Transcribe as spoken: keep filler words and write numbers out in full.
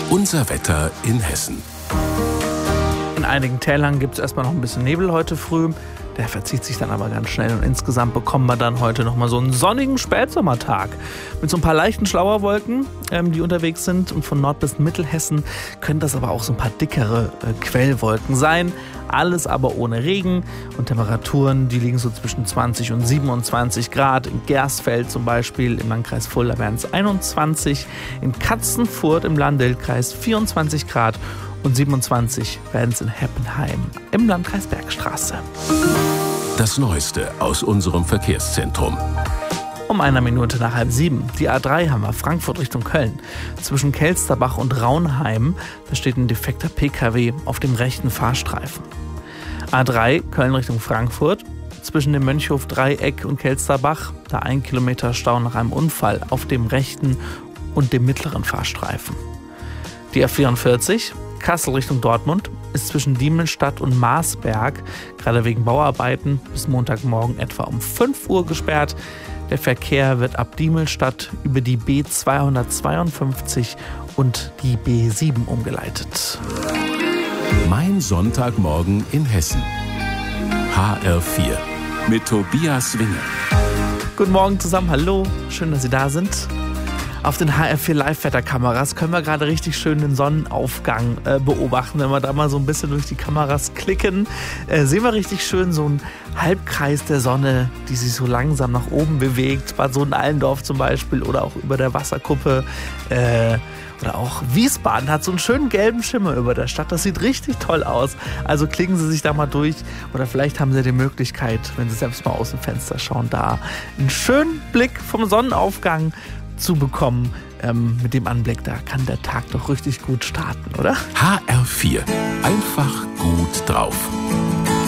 Unser Wetter in Hessen. In einigen Tälern gibt es erstmal noch ein bisschen Nebel heute früh. Der verzieht sich dann aber ganz schnell und insgesamt bekommen wir dann heute nochmal so einen sonnigen Spätsommertag. Mit so ein paar leichten Schauerwolken, ähm, die unterwegs sind, und von Nord- bis Mittelhessen können das aber auch so ein paar dickere äh, Quellwolken sein. Alles aber ohne Regen und Temperaturen, die liegen so zwischen zwanzig und siebenundzwanzig Grad. In Gersfeld zum Beispiel, im Landkreis Fulda wären es einundzwanzig, in Katzenfurt im Landkreis vierundzwanzig Grad und siebenundzwanzig werden es in Heppenheim im Landkreis Bergstraße. Das Neueste aus unserem Verkehrszentrum. Um einer Minute nach halb sieben. Die A drei haben wir, Frankfurt Richtung Köln. Zwischen Kelsterbach und Raunheim, da steht ein defekter P K W auf dem rechten Fahrstreifen. A drei, Köln Richtung Frankfurt. Zwischen dem Mönchhof-Dreieck und Kelsterbach, da ein Kilometer Stau nach einem Unfall auf dem rechten und dem mittleren Fahrstreifen. Die A vierundvierzig, Kassel Richtung Dortmund, ist zwischen Diemelstadt und Marsberg gerade wegen Bauarbeiten bis Montagmorgen etwa um fünf Uhr gesperrt. Der Verkehr wird ab Diemelstadt über die B zweihundertzweiundfünfzig und die B sieben umgeleitet. Mein Sonntagmorgen in Hessen. H R vier mit Tobias Winge. Guten Morgen zusammen, hallo, schön, dass Sie da sind. Auf den H R vier Live-Wetterkameras können wir gerade richtig schön den Sonnenaufgang äh, beobachten. Wenn wir da mal so ein bisschen durch die Kameras klicken, äh, sehen wir richtig schön so einen Halbkreis der Sonne, die sich so langsam nach oben bewegt. Bad Sohn-Allendorf zum Beispiel oder auch über der Wasserkuppe. Äh, oder auch Wiesbaden hat so einen schönen gelben Schimmer über der Stadt. Das sieht richtig toll aus. Also klicken Sie sich da mal durch. Oder vielleicht haben Sie die Möglichkeit, wenn Sie selbst mal aus dem Fenster schauen, da einen schönen Blick vom Sonnenaufgang zu bekommen. Ähm, mit dem Anblick, da kann der Tag doch richtig gut starten, oder? H R vier. Einfach gut drauf.